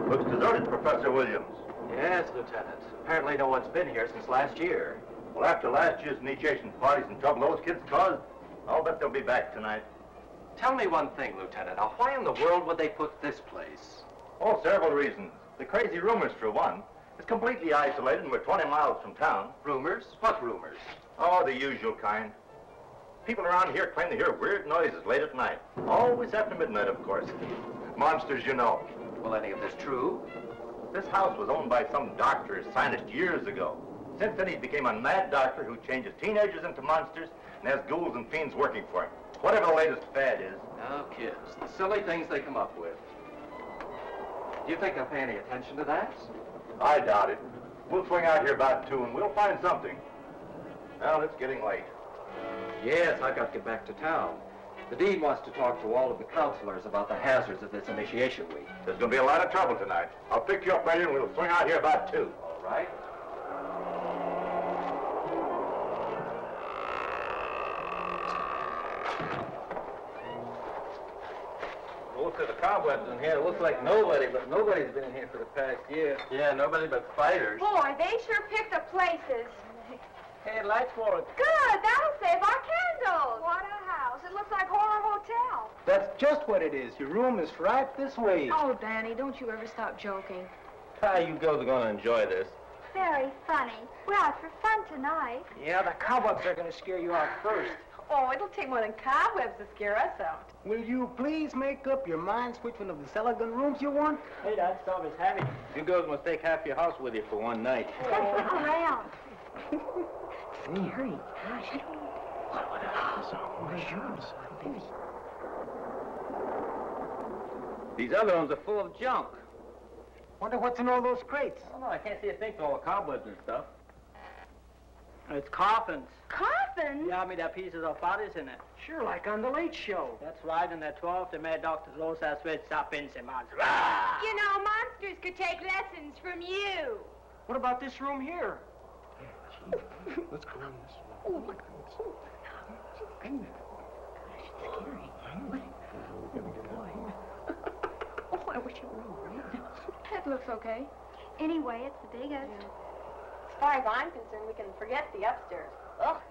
Looks deserted, Professor Williams. Yes, Lieutenant. Apparently no one's been here since last year. Well, after last year's initiation parties and trouble those kids caused, I'll bet they'll be back tonight. Tell me one thing, Lieutenant. Now, why in the world would they put this place? Oh, several reasons. The crazy rumors, for one. It's completely isolated and we're 20 miles from town. Rumors? What rumors? Oh, the usual kind. People around here claim to hear weird noises late at night. Always after midnight, of course. Monsters, you know. Well, any of this true? This house was owned by some doctor or scientist years ago. Since then, he became a mad doctor who changes teenagers into monsters and has ghouls and fiends working for him. Whatever the latest fad is. Oh, kids. The silly things they come up with. Do you think they'll pay any attention to that? I doubt it. We'll swing out here about 2 and we'll find something. Well, it's getting late. Yes, I've got to get back to town. The dean wants to talk to all of the counselors about the hazards of this initiation week. There's going to be a lot of trouble tonight. I'll pick you up later and we'll swing out here about 2. All right. Look at the cobwebs in here. It looks like nobody's been in here for the past year. Yeah, nobody but fighters. Boy, they sure picked the places. Hey, lights for it. Good, that'll save our candles. What a house. It looks like Horror Hotel. That's just what it is. Your room is right this way. Oh, Danny, don't you ever stop joking. How you girls are going to enjoy this. Very funny. We're out for fun tonight. Yeah, the cobwebs are going to scare you out first. Oh, it'll take more than cobwebs to scare us out. Will you please make up your minds which one of the cellar gun rooms you want? Hey, that stuff is heavy. You girls must take half your house with you for one night. Let's look around. Scary. These other ones are full of junk. Wonder what's in all those crates. Oh, no, I can't see a thing for all the cobwebs and stuff. It's coffins. Coffins? Yeah, I mean, there are pieces of bodies in it. Sure, like on the Late Show. That's right, and that 12 the Mad Dr. Los Azuez Sapins and Monsters. You know, monsters could take lessons from you. What about this room here? Let's go in this room. Oh, my God. Oh, I wish it were all right. That looks okay. Anyway, it's the biggest. As far as I'm concerned, we can forget the upstairs. Ugh,